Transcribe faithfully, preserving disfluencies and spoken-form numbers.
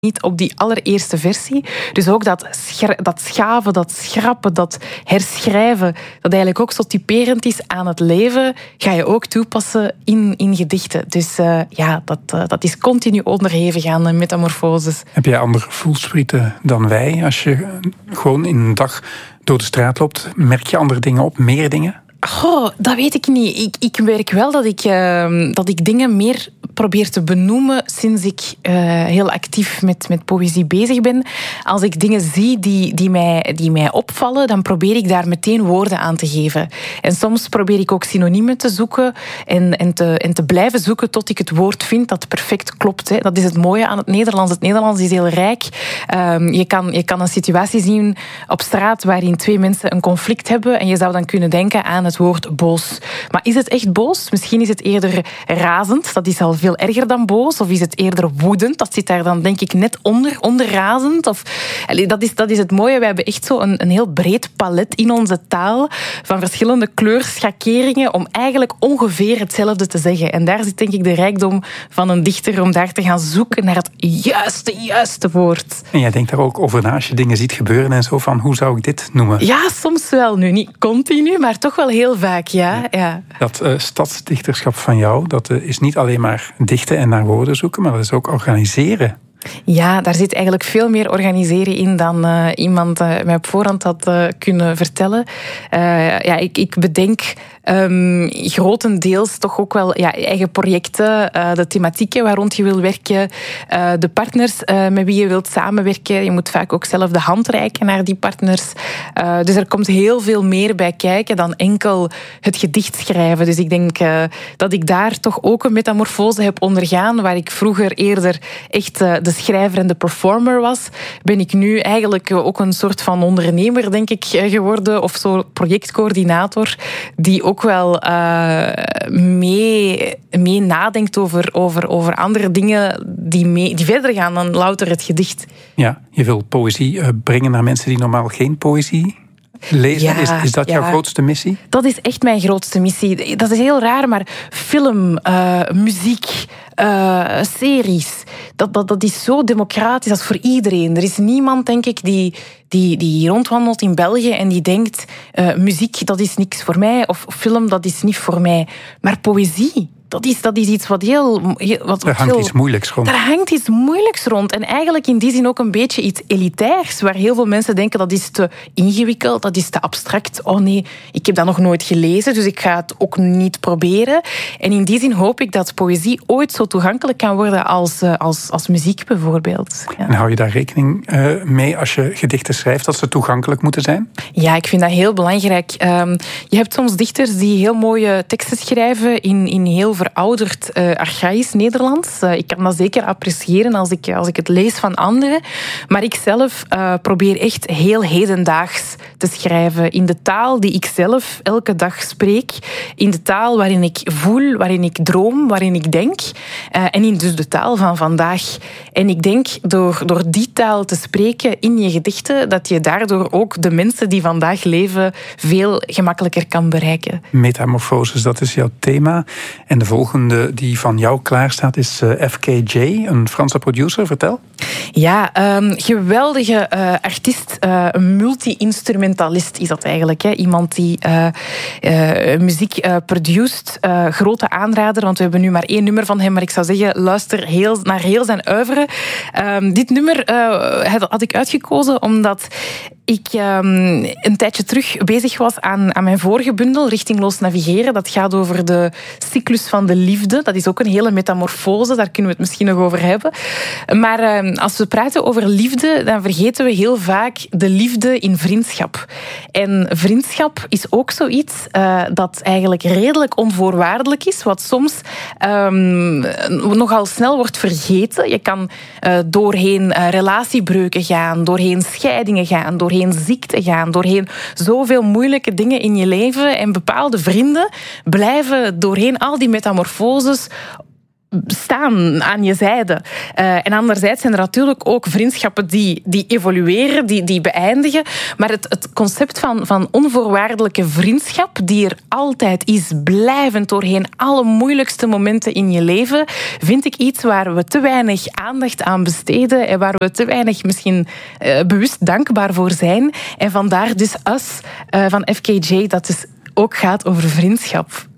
niet op die allereerste versie. Dus ook dat, schra- dat schaven, dat schrappen, dat herschrijven, dat eigenlijk ook zo typerend is aan het leven, ga je ook toepassen in, in gedichten. Dus uh, ja, dat, uh, dat is continu onderhevig aan uh, metamorfoses. Heb jij andere voelsprieten dan wij? Als je gewoon in een dag door de straat loopt, merk je andere dingen op, meer dingen? Goh, dat weet ik niet. Ik, ik merk wel dat ik, uh, dat ik dingen meer probeer te benoemen sinds ik uh, heel actief met, met poëzie bezig ben. Als ik dingen zie die, die, mij, die mij opvallen, dan probeer ik daar meteen woorden aan te geven. En soms probeer ik ook synoniemen te zoeken en, en, te, en te blijven zoeken tot ik het woord vind dat perfect klopt. Hè. Dat is het mooie aan het Nederlands. Het Nederlands is heel rijk. Um, je, kan, je kan een situatie zien op straat waarin twee mensen een conflict hebben en je zou dan kunnen denken aan het woord boos. Maar is het echt boos? Misschien is het eerder razend. Dat is al veel erger dan boos. Of is het eerder woedend? Dat zit daar dan denk ik net onder, onder razend. Of, dat, is, dat is het mooie. We hebben echt zo een, een heel breed palet in onze taal van verschillende kleurschakeringen om eigenlijk ongeveer hetzelfde te zeggen. En daar zit denk ik de rijkdom van een dichter om daar te gaan zoeken naar het juiste, juiste woord. En jij denkt daar ook over na als je dingen ziet gebeuren en zo van hoe zou ik dit noemen? Ja, soms wel. Nu niet continu, maar toch wel heel vaak, ja. ja. Dat uh, stadsdichterschap van jou, dat uh, is niet alleen maar dichten en naar woorden zoeken, maar dat is ook organiseren. Ja, daar zit eigenlijk veel meer organiseren in dan uh, iemand uh, mij op voorhand had uh, kunnen vertellen. Uh, ja, ik, ik bedenk um, grotendeels toch ook wel ja, eigen projecten, uh, de thematieken waar rond je wil werken, uh, de partners uh, met wie je wilt samenwerken. Je moet vaak ook zelf de hand reiken naar die partners. Uh, dus er komt heel veel meer bij kijken dan enkel het gedicht schrijven. Dus ik denk uh, dat ik daar toch ook een metamorfose heb ondergaan, waar ik vroeger eerder echt uh, de de schrijver en de performer was, ben ik nu eigenlijk ook een soort van ondernemer, denk ik, geworden. Of zo projectcoördinator, die ook wel uh, mee, mee nadenkt over, over, over andere dingen die, mee, die verder gaan dan louter het gedicht. Ja, je wil poëzie uh, brengen naar mensen die normaal geen poëzie lezen. Ja, is, is dat ja. jouw grootste missie? Dat is echt mijn grootste missie. Dat is heel raar, maar film, uh, muziek, uh, series, dat, dat, dat is zo democratisch, dat is voor iedereen. Er is niemand, denk ik, die, die, die rondwandelt in België en die denkt, uh, muziek, dat is niks voor mij, of film, dat is niet voor mij. Maar poëzie, Dat is, dat is iets wat heel... heel wat er hangt heel, iets moeilijks rond. Daar hangt iets moeilijks rond. En eigenlijk in die zin ook een beetje iets elitairs, waar heel veel mensen denken dat is te ingewikkeld, dat is te abstract. Oh nee, ik heb dat nog nooit gelezen, dus ik ga het ook niet proberen. En in die zin hoop ik dat poëzie ooit zo toegankelijk kan worden als, als, als muziek bijvoorbeeld. Ja. En hou je daar rekening uh, mee als je gedichten schrijft, dat ze toegankelijk moeten zijn? Ja, ik vind dat heel belangrijk. Um, je hebt soms dichters die heel mooie teksten schrijven in, in heel verouderd, uh, archaïs Nederlands. Uh, ik kan dat zeker appreciëren als ik, als ik het lees van anderen. Maar ik zelf uh, probeer echt heel hedendaags te schrijven. In de taal die ik zelf elke dag spreek. In de taal waarin ik voel, waarin ik droom, waarin ik denk. Uh, en in dus de taal van vandaag. En ik denk, door, door die taal te spreken in je gedichten, dat je daardoor ook de mensen die vandaag leven veel gemakkelijker kan bereiken. Metamorfoses, dat is jouw thema. En de volgende die van jou klaarstaat is uh, F K J, een Franse producer. Vertel. Ja, um, geweldige uh, artiest, uh, een multi-instrumentalist is dat eigenlijk. Hè? Iemand die uh, uh, muziek uh, produceert. Uh, grote aanrader, want we hebben nu maar één nummer van hem, maar ik zou zeggen, luister heel, naar heel zijn oeuvre. Um, dit nummer uh, had ik uitgekozen omdat ik um, een tijdje terug bezig was aan, aan mijn vorige bundel, Richtingloos navigeren. Dat gaat over de cyclus van de liefde. Dat is ook een hele metamorfose, daar kunnen we het misschien nog over hebben. Maar uh, als we praten over liefde, dan vergeten we heel vaak de liefde in vriendschap. En vriendschap is ook zoiets uh, dat eigenlijk redelijk onvoorwaardelijk is, wat soms um, nogal snel wordt vergeten. Je kan uh, doorheen uh, relatiebreuken gaan, doorheen scheidingen gaan, doorheen ziekte gaan, doorheen zoveel moeilijke dingen in je leven. En bepaalde vrienden blijven doorheen al die metamorfoses staan aan je zijde. Uh, en anderzijds zijn er natuurlijk ook vriendschappen die, die evolueren, die, die beëindigen. Maar het, het concept van, van onvoorwaardelijke vriendschap, die er altijd is, blijvend doorheen alle moeilijkste momenten in je leven, vind ik iets waar we te weinig aandacht aan besteden en waar we te weinig misschien uh, bewust dankbaar voor zijn. En vandaar dus Us uh, van F K J, dat dus ook gaat over vriendschap.